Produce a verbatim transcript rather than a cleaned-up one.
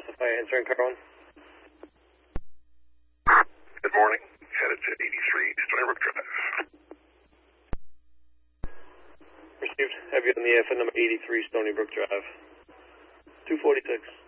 Alpha answering car one. Good morning. Headed to eighty-three Stony Brook Drive. Received. Have you on the F N number eighty-three Stony Brook Drive. two forty-six.